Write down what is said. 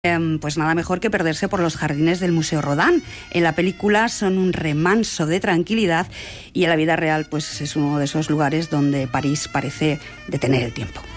Pues nada mejor que perderse por los jardines del Museo Rodin. En la película son un remanso de tranquilidad y en la vida real pues es uno de esos lugares donde París parece detener el tiempo.